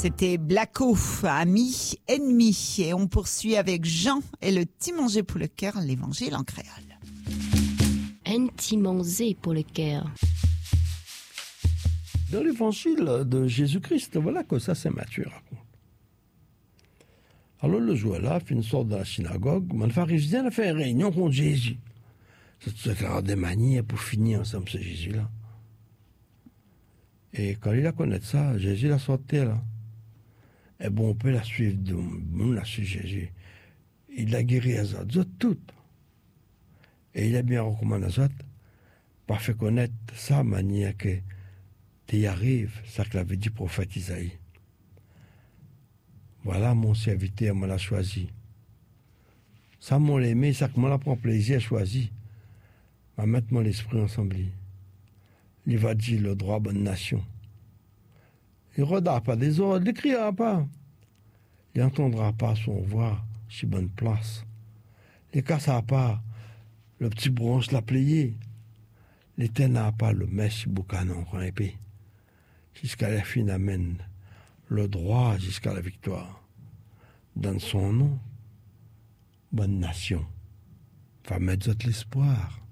C'était Blacko, ami, ennemi. Et on poursuit avec Jean et le petit manger pour le cœur, l'évangile en créole. Un petit manger pour le cœur. Dans l'évangile de Jésus-Christ, voilà que ça, c'est Matthieu raconte. Alors le jour-là, il sort de la synagogue, les pharisiens ont fait une réunion contre Jésus. C'est des manières pour finir ensemble ce Jésus-là. Et quand il a connu ça, Jésus l'a sorti là. Et bon, on peut la suivre, on la suit Jésus. Il a guéri les autres toutes. Et il a bien recommandé aux autres, pour faire connaître sa manière que tu y arrives, ça que l'avait dit le prophète Isaïe. Voilà mon serviteur, moi l'a choisi. Ça, mon l'aimé, ça que moi la prend plaisir à choisir. Va mettre mon esprit ensemble. Il va dire le droit à bonne nation. Il ne redira pas des ordres, il ne criera pas. Il n'entendra pas son voix si bonne place. Il ne cassera pas le petit bronze l'a plié. Il n'éteindra pas le mèche boucanon en épée. Jusqu'à la fin amène le droit jusqu'à la victoire. Dans son nom, bonne nation. Va mettre l'espoir.